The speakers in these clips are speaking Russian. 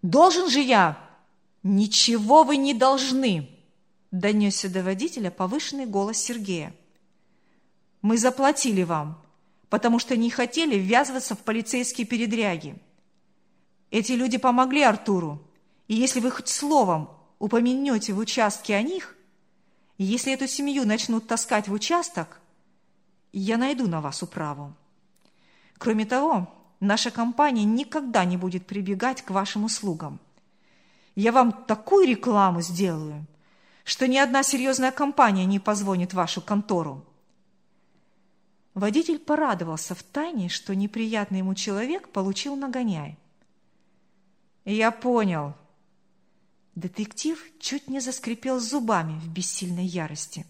Должен же я!» «Ничего вы не должны!» – донесся до водителя повышенный голос Сергея. «Мы заплатили вам, потому что не хотели ввязываться в полицейские передряги. Эти люди помогли Артуру, и если вы хоть словом упомянете в участке о них, и если эту семью начнут таскать в участок, я найду на вас управу. Кроме того, наша компания никогда не будет прибегать к вашим услугам. Я вам такую рекламу сделаю, что ни одна серьезная компания не позвонит в вашу контору». Водитель порадовался втайне, что неприятный ему человек получил нагоняй. «Я понял». Детектив чуть не заскрипел зубами в бессильной ярости.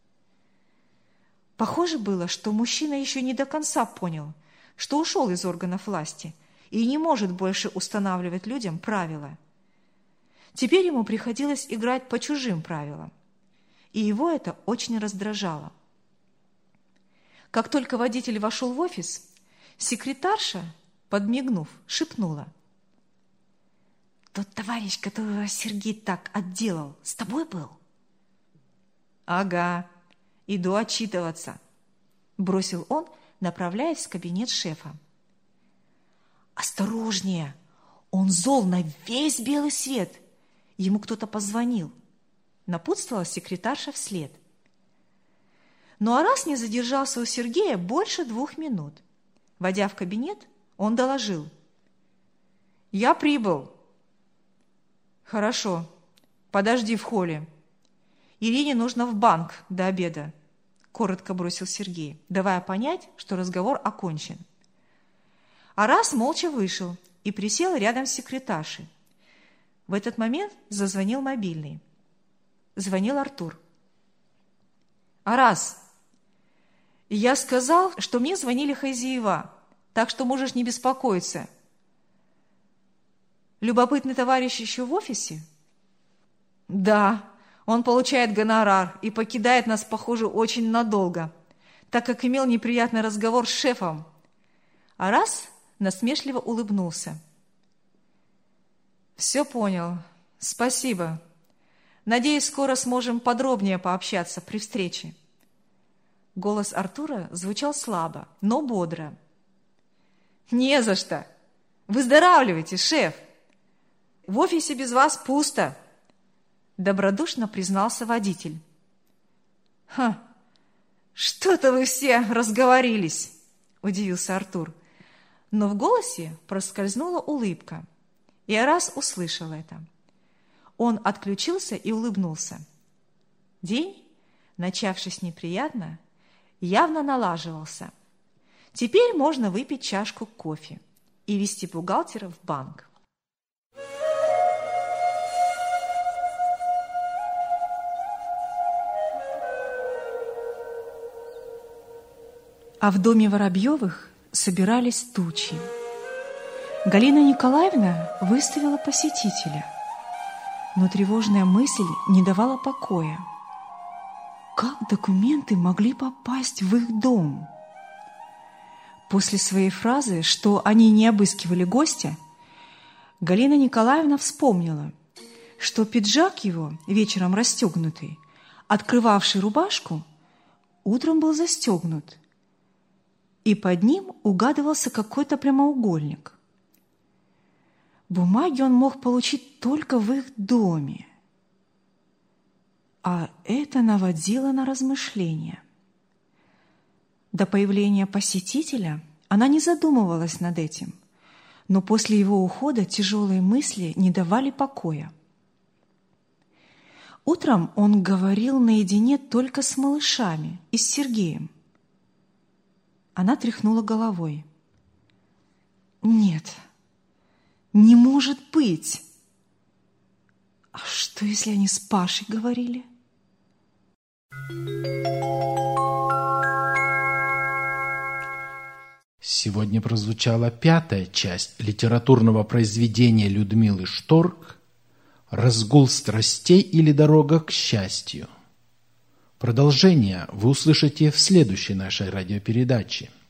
Похоже было, что мужчина еще не до конца понял, что ушел из органов власти и не может больше устанавливать людям правила. Теперь ему приходилось играть по чужим правилам, и его это очень раздражало. Как только водитель вошел в офис, секретарша, подмигнув, шепнула: «Тот товарищ, которого Сергей так отделал, с тобой был?» «Ага, иду отчитываться», – бросил он, направляясь в кабинет шефа. «Осторожнее! Он зол на весь белый свет! Ему кто-то позвонил», – напутствовала секретарша вслед. Но Арас не задержался у Сергея больше 2 минут. Войдя в кабинет, он доложил: «Я прибыл». «Хорошо, подожди в холле. Ирине нужно в банк до обеда», – коротко бросил Сергей, давая понять, что разговор окончен. Арас молча вышел и присел рядом с секретаршей. В этот момент зазвонил мобильный. Звонил Артур. «Арас, я сказал, что мне звонили хозяева, так что можешь не беспокоиться. Любопытный товарищ еще в офисе?» «Да, он получает гонорар и покидает нас, похоже, очень надолго, так как имел неприятный разговор с шефом». Арас насмешливо улыбнулся. «Все понял. Спасибо. Надеюсь, скоро сможем подробнее пообщаться при встрече». Голос Артура звучал слабо, но бодро. «Не за что. Выздоравливайте, шеф. В офисе без вас пусто», – добродушно признался водитель. Что-то вы все разговорились», – удивился Артур. Но в голосе проскользнула улыбка, и Арас услышал это. Он отключился и улыбнулся. День, начавшись неприятно, явно налаживался. Теперь можно выпить чашку кофе и вести бухгалтера в банк. А в доме Воробьевых собирались тучи. Галина Николаевна выставила посетителя, но тревожная мысль не давала покоя. Как документы могли попасть в их дом? После своей фразы, что они не обыскивали гостя, Галина Николаевна вспомнила, что пиджак его, вечером расстегнутый, открывавший рубашку, утром был застегнут, и под ним угадывался какой-то прямоугольник. Бумаги он мог получить только в их доме. А это наводило на размышления. До появления посетителя она не задумывалась над этим, но после его ухода тяжелые мысли не давали покоя. Утром он говорил наедине только с малышами и с Сергеем. Она тряхнула головой. «Нет, не может быть! А что, если они с Пашей говорили?» Сегодня прозвучала 5-я часть литературного произведения Людмилы Шторк «Разгул страстей или дорога к счастью». Продолжение вы услышите в следующей нашей радиопередаче.